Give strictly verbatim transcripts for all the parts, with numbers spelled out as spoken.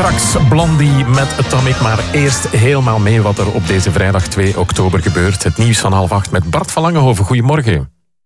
Straks Blondie met Atomic, maar eerst helemaal mee wat er op deze vrijdag twee oktober gebeurt. Het nieuws van half acht met Bart van Langenhoven. Goedemorgen.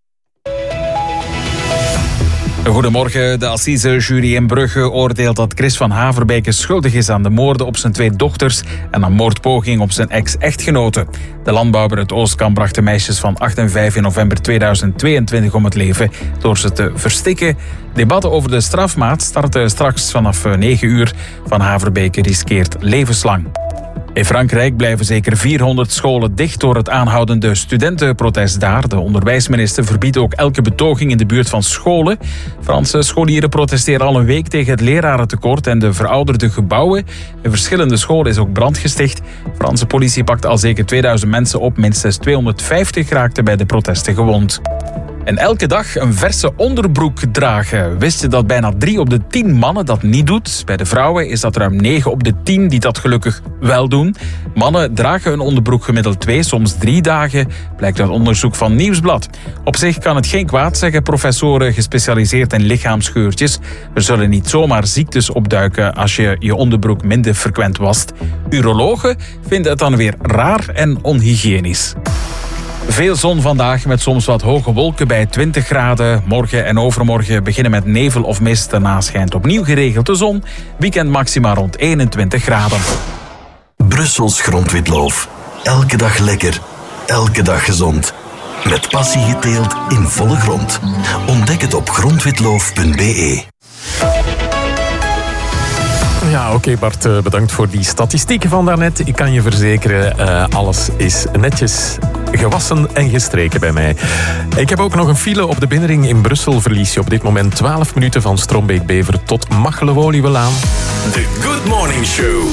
Goedemorgen. De assisejury in Brugge oordeelt dat Chris van Haverbeke schuldig is aan de moorden op zijn twee dochters en aan moordpoging op zijn ex-echtgenote. De landbouwer uit Oostkamp bracht de meisjes van acht en vijf in november tweeduizend tweeëntwintig om het leven door ze te verstikken. Debatten over de strafmaat starten straks vanaf negen uur. Van Haverbeke riskeert levenslang. In Frankrijk blijven zeker vierhonderd scholen dicht door het aanhoudende studentenprotest daar. De onderwijsminister verbiedt ook elke betoging in de buurt van scholen. Franse scholieren protesteren al een week tegen het lerarentekort en de verouderde gebouwen. In verschillende scholen is ook brand gesticht. Franse politie pakt al zeker tweeduizend mensen op. Minstens tweehonderdvijftig raakten bij de protesten gewond. En elke dag een verse onderbroek dragen. Wist je dat bijna drie op de tien mannen dat niet doet? Bij de vrouwen is dat ruim negen op de tien die dat gelukkig wel doen. Mannen dragen hun onderbroek gemiddeld twee, soms drie dagen, blijkt uit onderzoek van Nieuwsblad. Op zich kan het geen kwaad, zeggen professoren gespecialiseerd in lichaamsgeurtjes. Er zullen niet zomaar ziektes opduiken als je je onderbroek minder frequent wast. Urologen vinden het dan weer raar en onhygiënisch. Veel zon vandaag met soms wat hoge wolken bij twintig graden. Morgen en overmorgen beginnen met nevel of mist. Daarna schijnt opnieuw geregeld de zon. Weekend maxima rond eenentwintig graden. Brussels grondwitloof. Elke dag lekker. Elke dag gezond. Met passie geteeld in volle grond. Ontdek het op grondwitloof punt b e. Ja, oké okay Bart, bedankt voor die statistieken van daarnet. Ik kan je verzekeren, uh, alles is netjes gewassen en gestreken bij mij. Ik heb ook nog een file op de binnenring in Brussel. Verlies je op dit moment twaalf minuten van Strombeek-Bever tot Machelen-Woluwelaan. The Good Morning Show.